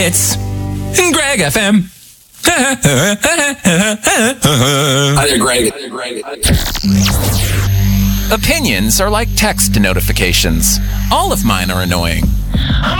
It's Greg FM. Hi there, Greg. Opinions are like text notifications. All of mine are annoying.